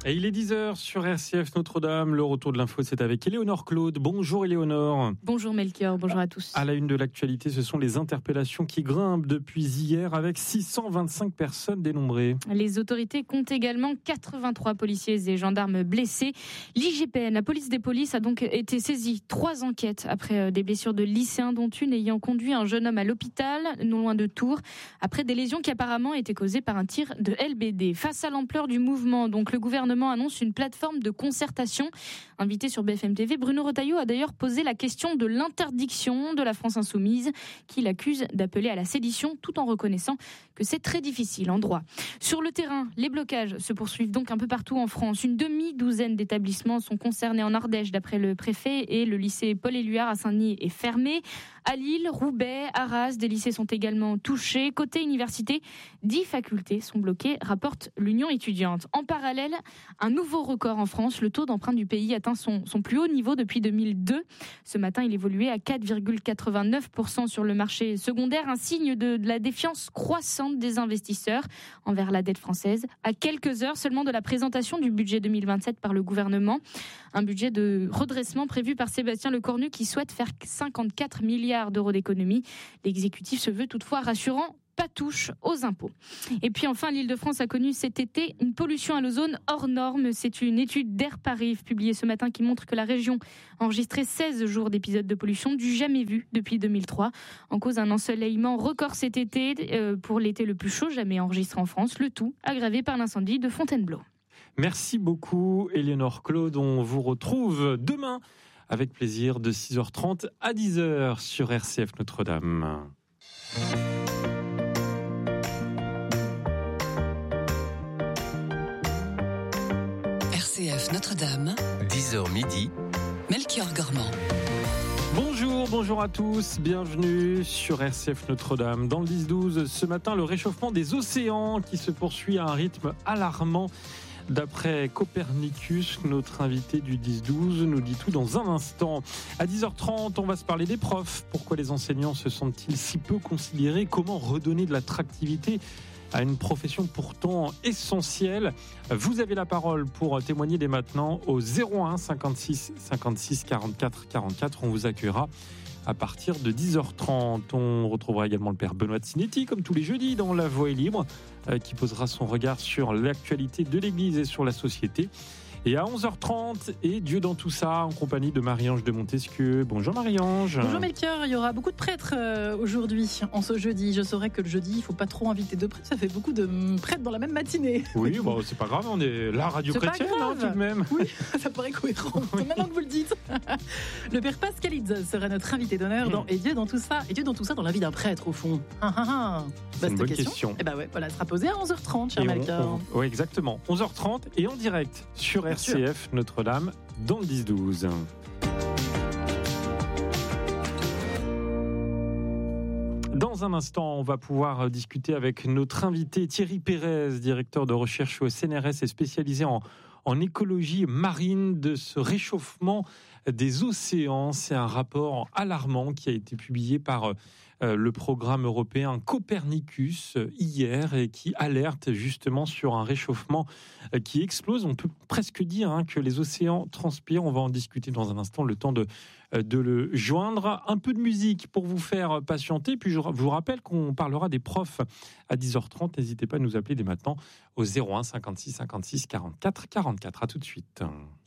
Et il est 10h sur RCF Notre-Dame. Le retour de l'info, c'est avec Éléonore Claude. Bonjour Éléonore. Bonjour Melchior, bonjour à tous. À la une de l'actualité, ce sont les interpellations qui grimpent depuis hier avec 625 personnes dénombrées. Les autorités comptent également 83 policiers et gendarmes blessés. L'IGPN, la police des polices, a donc été saisie. 3 enquêtes après des blessures de lycéens, dont une ayant conduit un jeune homme à l'hôpital, non loin de Tours, après des lésions qui apparemment étaient causées par un tir de LBD. Face à l'ampleur du mouvement, donc le gouvernement annonce une plateforme de concertation. Invité sur BFM TV, Bruno Retailleau a d'ailleurs posé la question de l'interdiction de la France insoumise, qui l'accuse d'appeler à la sédition, tout en reconnaissant que c'est très difficile en droit. Sur le terrain, les blocages se poursuivent donc un peu partout en France. Une demi-douzaine d'établissements sont concernés en Ardèche, d'après le préfet, et le lycée Paul-Éluard à Saint-Denis est fermé. À Lille, Roubaix, Arras, des lycées sont également touchés. Côté université, 10 facultés sont bloquées, rapporte l'Union étudiante. En parallèle, un nouveau record en France. Le taux d'emprunt du pays atteint son plus haut niveau depuis 2002. Ce matin, il évoluait à 4,89% sur le marché secondaire, un signe de la défiance croissante des investisseurs envers la dette française. À quelques heures seulement de la présentation du budget 2027 par le gouvernement. Un budget de redressement prévu par Sébastien Lecornu qui souhaite faire 54 milliards d'euros d'économies. L'exécutif se veut toutefois rassurant. Pas touche aux impôts. Et puis enfin, l'Île-de-France a connu cet été une pollution à l'ozone hors norme. C'est une étude d'Air Paris publiée ce matin qui montre que la région a enregistré 16 jours d'épisodes de pollution du jamais vu depuis 2003. En cause un ensoleillement record cet été pour l'été le plus chaud jamais enregistré en France. Le tout aggravé par l'incendie de Fontainebleau. Merci beaucoup Éléonore Claude. On vous retrouve demain avec plaisir de 6h30 à 10h sur RCF Notre-Dame. RCF Notre-Dame, 10h midi, Melchior Gormand. Bonjour à tous, bienvenue sur RCF Notre-Dame. Dans le 10-12, ce matin, le réchauffement des océans qui se poursuit à un rythme alarmant. D'après Copernicus, notre invité du 10-12 nous dit tout dans un instant. À 10h30, on va se parler des profs. Pourquoi les enseignants se sentent-ils si peu considérés ? Comment redonner de l'attractivité à une profession pourtant essentielle? Vous avez la parole pour témoigner dès maintenant au 01 56 56 44 44. On vous accueillera à partir de 10h30. On retrouvera également le père Benoît Tsinetti, comme tous les jeudis, dans La Voix est libre, qui posera son regard sur l'actualité de l'Église et sur la société. Et à 11h30, et Dieu dans tout ça, en compagnie de Marie-Ange de Montesquieu. Bonjour Marie-Ange. Bonjour Melchior, il y aura beaucoup de prêtres aujourd'hui, en ce jeudi. Je saurais que le jeudi, il ne faut pas trop inviter de prêtres, ça fait beaucoup de prêtres dans la même matinée. Oui, bon, c'est pas grave, on est la radio chrétienne, tout de même. Oui, ça paraît cohérent, maintenant que vous le dites. Le père Pascalidze sera notre invité d'honneur dans Et Dieu dans tout ça. Et Dieu dans tout ça dans la vie d'un prêtre, au fond. C'est une bonne question. Et ouais, voilà, elle sera posée à 11h30, cher Melchior. Oui, exactement. 11h30 et en direct sur RCF Notre-Dame dans le 10-12. Dans un instant, on va pouvoir discuter avec notre invité Thierry Pérez, directeur de recherche au CNRS et spécialisé en écologie marine, de ce réchauffement des océans. C'est un rapport alarmant qui a été publié par le programme européen Copernicus hier et qui alerte justement sur un réchauffement qui explose. On peut presque dire que les océans transpirent. On va en discuter dans un instant, le temps de le joindre. Un peu de musique pour vous faire patienter. Puis je vous rappelle qu'on parlera des profs à 10h30. N'hésitez pas à nous appeler dès maintenant au 01 56 56 44 44. À tout de suite.